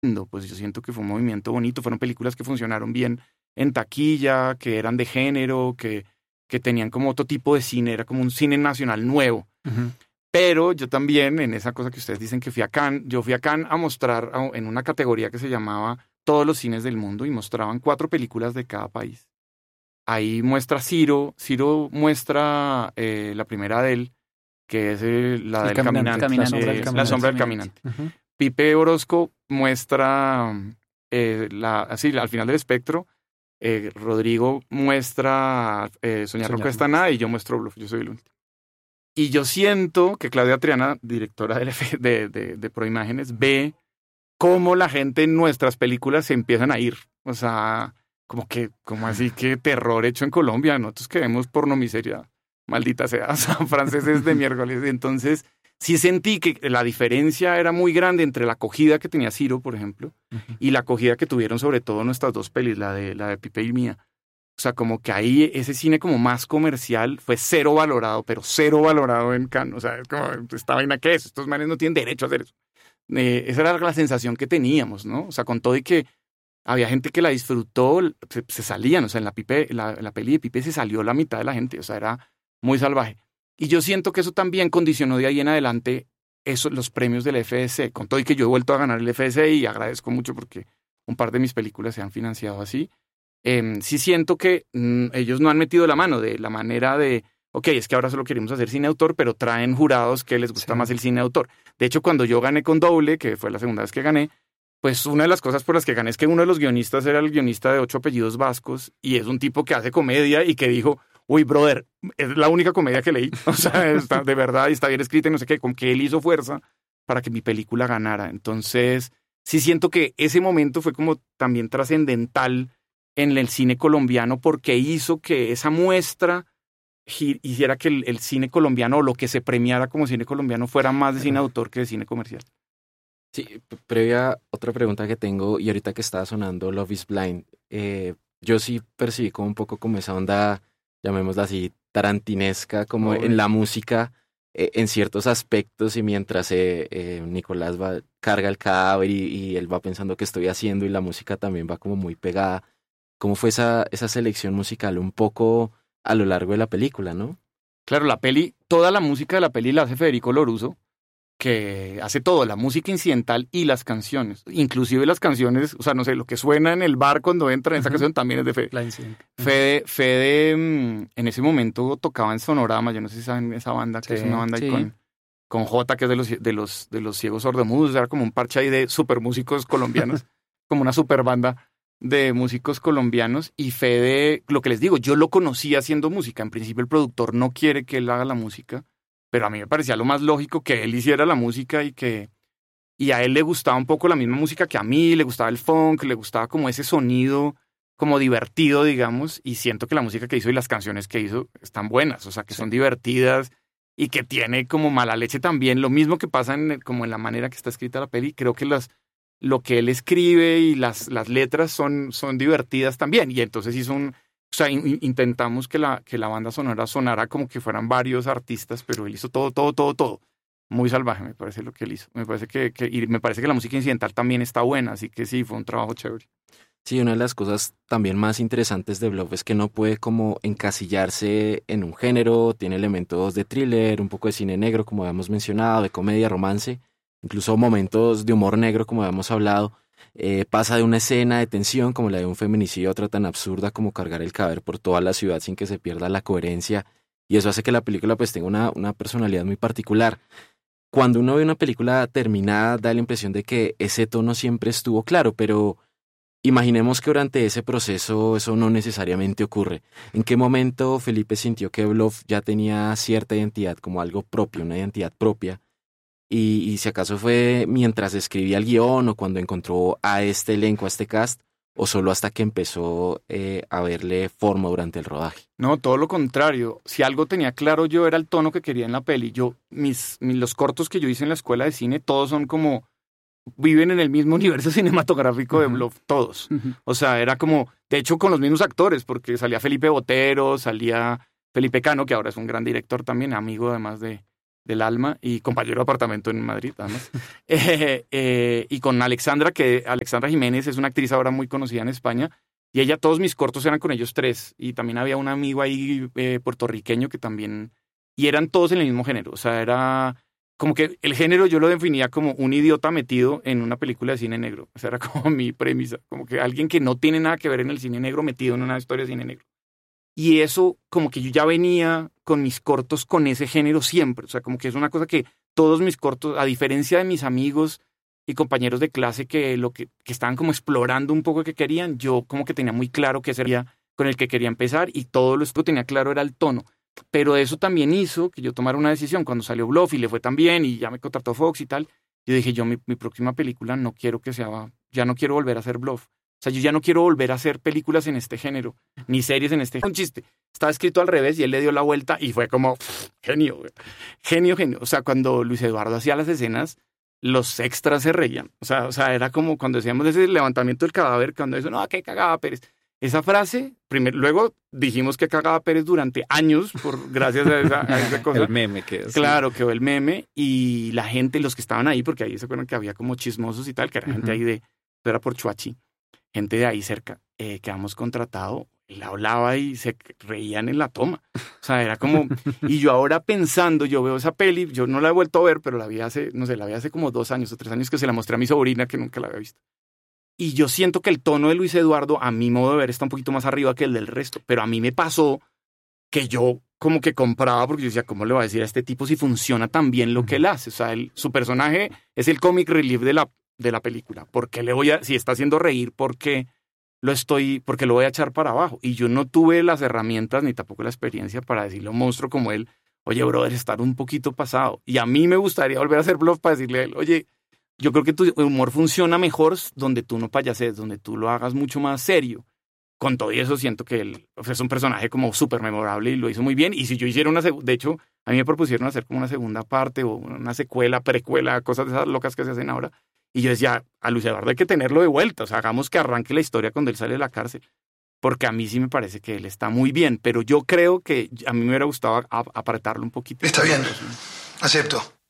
pues yo siento que fue un movimiento bonito, fueron películas que funcionaron bien en taquilla, que eran de género, que tenían como otro tipo de cine, era como un cine nacional nuevo. Uh-huh. Pero yo también, en esa cosa que ustedes dicen que fui a Cannes, yo fui a Cannes a mostrar en una categoría que se llamaba Todos los cines del mundo y mostraban 4 películas de cada país. Ahí muestra Ciro muestra la primera de él, que es la del caminante, La sombra del caminante. Uh-huh. Pipe Orozco muestra al final del espectro. Rodrigo muestra Soñar no cuesta nada y yo muestro Bluff, yo soy el último. Y yo siento que Claudia Triana, directora de Proimágenes, ve cómo la gente en nuestras películas se empiezan a ir. O sea, como así que terror hecho en Colombia. Nosotros que vemos pornomiseria, maldita sea, o sea, franceses de miércoles. Entonces, sí sentí que la diferencia era muy grande entre la acogida que tenía Ciro, por ejemplo, uh-huh, y la acogida que tuvieron sobre todo nuestras 2 pelis, la de Pipe y mía. O sea, como que ahí ese cine como más comercial fue cero valorado en Cannes. O sea, es como, esta vaina, ¿qué es? Estos manes no tienen derecho a hacer eso. Esa era la sensación que teníamos, ¿no? O sea, con todo y que había gente que la disfrutó, se salían. O sea, en la peli de Pipe se salió la mitad de la gente. O sea, era muy salvaje. Y yo siento que eso también condicionó de ahí en adelante los premios del FDC. Con todo y que yo he vuelto a ganar el FDC y agradezco mucho porque un par de mis películas se han financiado así. Sí siento que ellos no han metido la mano de la manera de, ok, es que ahora solo queremos hacer cine de autor, pero traen jurados que les gusta más el cine de autor. De hecho, cuando yo gané con Doble, que fue la segunda vez que gané, pues una de las cosas por las que gané es que uno de los guionistas era el guionista de 8 apellidos vascos y es un tipo que hace comedia y que dijo, uy, brother, es la única comedia que leí. O sea, está, de verdad, y está bien escrita y no sé qué, con que él hizo fuerza para que mi película ganara. Entonces, sí siento que ese momento fue como también trascendental en el cine colombiano porque hizo que esa muestra hiciera que el cine colombiano o lo que se premiara como cine colombiano fuera más de cine de autor que de cine comercial. Sí, previa otra pregunta que tengo y ahorita que estaba sonando Love is Blind, yo sí percibí como un poco como esa onda, llamémosla así, tarantinesca, como en la música, en ciertos aspectos y mientras Nicolás carga el cadáver y él va pensando qué estoy haciendo y la música también va como muy pegada. ¿Cómo fue esa selección musical un poco a lo largo de la película, no? Claro, toda la música de la peli la hace Federico Loruso, que hace todo, la música incidental y las canciones. Inclusive las canciones, o sea, no sé, lo que suena en el bar cuando entra en esa canción también es de Fede. Fede en ese momento tocaba en Sonorama, yo no sé si saben esa banda, que es una banda ahí con Jota, que es de los ciegos sordomudos, era como un parche ahí de super músicos colombianos, como una super banda de músicos colombianos. Y Fede, lo que les digo, yo lo conocí haciendo música. En principio el productor no quiere que él haga la música, pero a mí me parecía lo más lógico que él hiciera la música y a él le gustaba un poco la misma música que a mí, le gustaba el funk, le gustaba como ese sonido como divertido, digamos, y siento que la música que hizo y las canciones que hizo están buenas, o sea, que son divertidas y que tiene como mala leche también, lo mismo que pasa como en la manera que está escrita la peli. Creo que lo que él escribe y las letras son divertidas también. Y entonces intentamos que la banda sonara como que fueran varios artistas, pero él hizo todo. Muy salvaje, me parece lo que él hizo. Me parece y me parece que la música incidental también está buena, así que sí, fue un trabajo chévere. Sí, una de las cosas también más interesantes de Bluff es que no puede como encasillarse en un género, tiene elementos de thriller, un poco de cine negro, como habíamos mencionado, de comedia, romance, incluso momentos de humor negro, como habíamos hablado. Pasa de una escena de tensión como la de un feminicidio a otra tan absurda como cargar el cadáver por toda la ciudad sin que se pierda la coherencia, y eso hace que la película pues tenga una personalidad muy particular. Cuando uno ve una película terminada da la impresión de que ese tono siempre estuvo claro, pero imaginemos que durante ese proceso eso no necesariamente ocurre. ¿En qué momento Felipe sintió que Bluff ya tenía cierta identidad, como algo propio, una identidad propia? Y si acaso fue mientras escribía el guión o cuando encontró a este elenco, a este cast, o solo hasta que empezó a verle forma durante el rodaje. No, todo lo contrario. Si algo tenía claro yo era el tono que quería en la peli. Los cortos que yo hice en la escuela de cine, todos son como, viven en el mismo universo cinematográfico de Bluff, todos. O sea, era como, de hecho con los mismos actores, porque salía Felipe Botero, salía Felipe Cano, que ahora es un gran director también, amigo además de del alma y compañero de apartamento en Madrid, además. Y con Alexandra Jiménez es una actriz ahora muy conocida en España, y ella, todos mis cortos eran con ellos tres, y también había un amigo ahí puertorriqueño que también, y eran todos en el mismo género, o sea, era como que el género yo lo definía como un idiota metido en una película de cine negro, o sea, era como mi premisa, como que alguien que no tiene nada que ver en el cine negro metido en una historia de cine negro. Y eso, como que yo ya venía con mis cortos con ese género siempre. O sea, como que es una cosa que todos mis cortos, a diferencia de mis amigos y compañeros de clase que estaban como explorando un poco qué querían, yo como que tenía muy claro qué sería con el que quería empezar y todo lo que tenía claro era el tono. Pero eso también hizo que yo tomara una decisión. Cuando salió Bluff y le fue tan bien y ya me contrató Fox y tal, yo dije, mi próxima película no quiero que sea, ya no quiero volver a hacer Bluff. O sea, yo ya no quiero volver a hacer películas en este género, ni series en este género. Un chiste. Estaba escrito al revés y él le dio la vuelta y fue como, genio, güey. Genio. O sea, cuando Luis Eduardo hacía las escenas, los extras se reían. O sea, era como cuando decíamos ese levantamiento del cadáver, cuando eso, no, qué cagaba Pérez. Esa frase, luego dijimos que cagaba Pérez durante años, gracias a esa cosa. El meme que es. Claro, quedó el meme y la gente, los que estaban ahí, porque ahí se acuerdan que había como chismosos y tal, que era gente ahí era por Chuachi. Gente de ahí cerca que habíamos contratado, él hablaba y se reían en la toma. O sea, era como... Y yo ahora pensando, yo veo esa peli, yo no la he vuelto a ver, pero la vi hace como 2 años o 3 años que se la mostré a mi sobrina que nunca la había visto. Y yo siento que el tono de Luis Eduardo, a mi modo de ver, está un poquito más arriba que el del resto. Pero a mí me pasó que yo como que compraba, porque yo decía, ¿cómo le va a decir a este tipo si funciona tan bien lo que él hace? O sea, su personaje es el comic relief de la película. ¿Por qué si está haciendo reír, porque lo voy a echar para abajo? Y yo no tuve las herramientas ni tampoco la experiencia para decirle a un monstruo como él, oye, brother, estar un poquito pasado. Y a mí me gustaría volver a hacer Bluff para decirle a él, oye, yo creo que tu humor funciona mejor donde tú no payases, donde tú lo hagas mucho más serio. Con todo eso siento que él es un personaje como súper memorable y lo hizo muy bien. Y si yo hiciera de hecho, a mí me propusieron hacer como una segunda parte o una secuela, precuela, cosas de esas locas que se hacen ahora. Y yo decía, a Luis Eduardo hay que tenerlo de vuelta. O sea, hagamos que arranque la historia cuando él sale de la cárcel. Porque a mí sí me parece que él está muy bien. Pero yo creo que a mí me hubiera gustado apretarlo un poquito. Está bien, acepto.